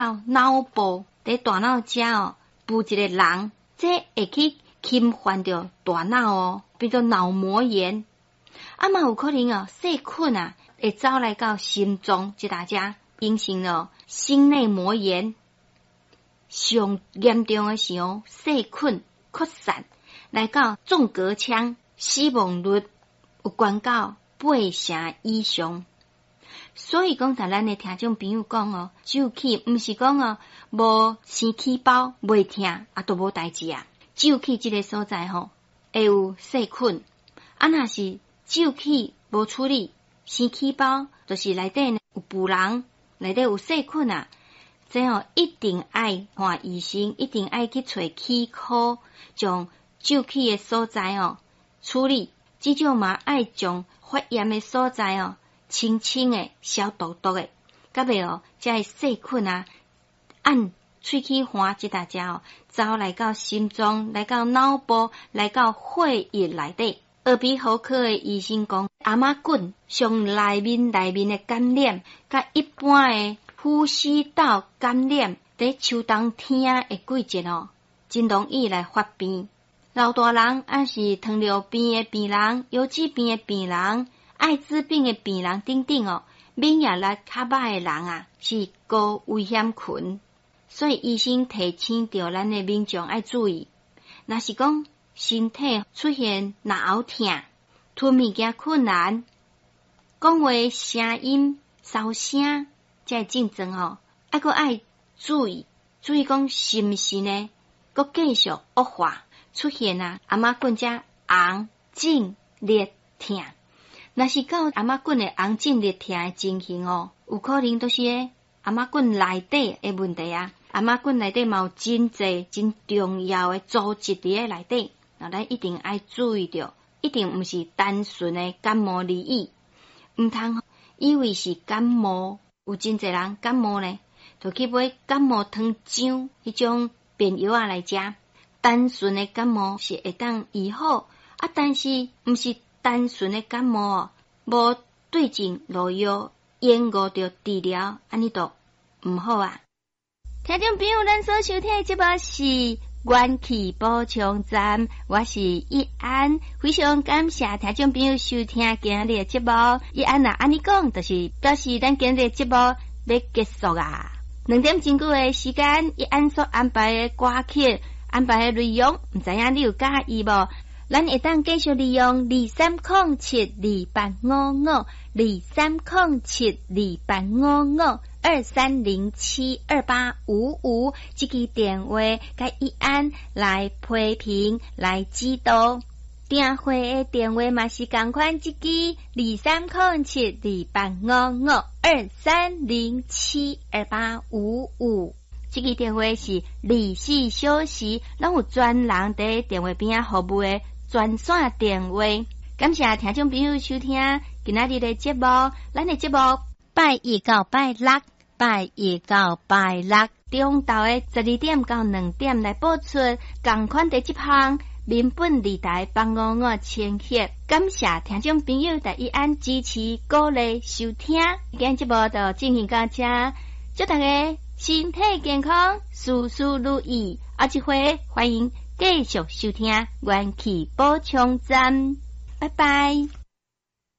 脑部在大脑遮哦，补一个人，这会去侵犯着大脑哦，变做脑膜炎。嘛有可能哦，细菌啊会走来到心脏这大家，形成了心内膜炎。上严重的是哦，细菌扩散来到纵隔腔，死亡率有关到8成以上。所以讲，咱的听众朋友讲哦，周期毋是讲哦，无生气包袂痛都无代志啊。周期这个所在吼，会有细菌，若是周期无处理，生气包就是内底有浮人，内底有细菌啊。这一定爱看医生，一定爱去找气科，将周期的所在处理。至少嘛爱将发炎的所在清清的、消毒毒的，到尾这些细菌啊，按喙齿环这大家走来到心脏，来到脑部，来到血液内底。耳鼻喉科的医生讲，阿妈菌上内面的感染，甲一般的呼吸道感染，在秋冬天的季节真容易来发病。老大人还是糖尿病的病人、油脂病的病人、艾滋病的病人等等免疫力较歹的人啊，是高危险群。所以医生提醒着咱的民众爱注意，若是讲身体出现脑喉痛、吞物件困难、讲话声音烧声，这症状还佫爱注意讲是毋是呢？佫继续恶化，出现阿妈棍遮红、肿、热、痛。若是到阿妈棍的红、肿、热、痛的情形有可能都是阿妈棍内底的问题啊。阿妈棍内底嘛有真济真重要的组织伫咧内底，咱一定爱注意着，一定毋是单纯的感冒而已，毋通以为是感冒。有真济人感冒呢，就去买感冒汤浆迄种便药来食。单纯的感冒是会当医好但是毋是单纯的感冒无对症落药，延误着治疗，安尼都毋好啊。听众朋友，咱所收听的节目是元气补充站，我是易安，非常感谢听众朋友收听今日的节目。易安安尼讲，就是表示咱今日的节目要结束啊。2点钟的时间，易安所安排的歌曲、安排的内容，唔知影你有介意无？咱会当继续利用23072855 23072855这个电话，甲易安来批评来指导。订货的电话嘛是同款，这个23072855 23072855。这个电话是24小时，拢有专人在电话边服务的专线电话。感谢听众朋友收听今仔日的节目，咱的节目拜一到拜六，中昼的12点到2点来播出。同款的这项民本电台855千赫，感谢听众朋友在易安支持鼓励收听。今日节目就进行到这，祝大家身体健康，事事如意。下一回欢迎继续收听元气补充站，拜拜。